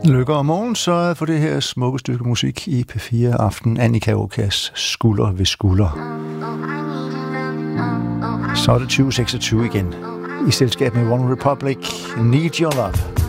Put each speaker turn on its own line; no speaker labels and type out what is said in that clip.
Lykke og Mogens sørgede for det her smukke stykke musik i P4 Aften. Annika Okas Skulder ved skulder. Så er det 2026 igen. I selskab med One Republic, Need Your Love.